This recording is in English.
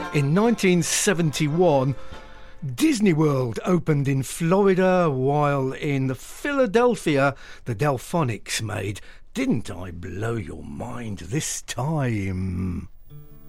In 1971, Disney World opened in Florida, while in Philadelphia, the Delphonics made Didn't I Blow Your Mind This Time?